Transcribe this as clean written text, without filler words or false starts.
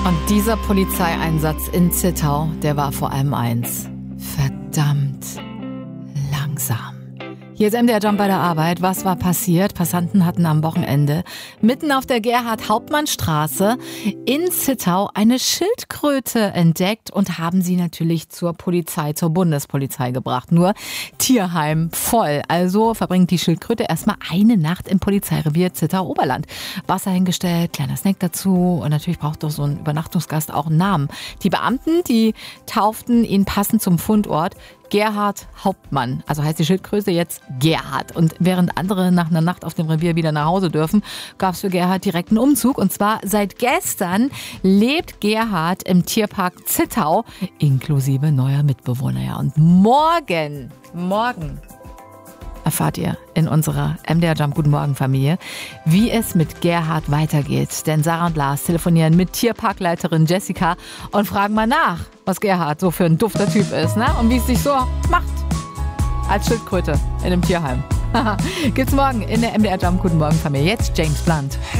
Und dieser Polizeieinsatz in Zittau, der war vor allem eins: verdammt langsam. Hier ist MDR Jump bei der Arbeit. Was war passiert? Passanten hatten am Wochenende mitten auf der Gerhard-Hauptmann-Straße in Zittau eine Schildkröte entdeckt und haben sie natürlich zur Polizei, zur Bundespolizei gebracht. Nur Tierheim voll. Also verbringt die Schildkröte erstmal eine Nacht im Polizeirevier Zittau-Oberland. Wasser hingestellt, kleiner Snack dazu und natürlich braucht doch so ein Übernachtungsgast auch einen Namen. Die Beamten, die tauften ihn passend zum Fundort Gerhard Hauptmann. Also heißt die Schildkröte jetzt Gerhard. Und während andere nach einer Nacht auf dem Revier wieder nach Hause dürfen, gab es für Gerhard direkt einen Umzug. Und zwar seit gestern lebt Gerhard im Tierpark Zittau, inklusive neuer Mitbewohner. Ja, und morgen erfahrt ihr in unserer MDR Jump Guten Morgen Familie, wie es mit Gerhard weitergeht. Denn Sarah und Lars telefonieren mit Tierparkleiterin Jessica und fragen mal nach, was Gerhard so für ein dufter Typ ist, ne? Und wie es sich so macht als Schildkröte in einem Tierheim. Gibt's morgen in der MDR Jump Guten Morgen Familie. Jetzt James Blunt.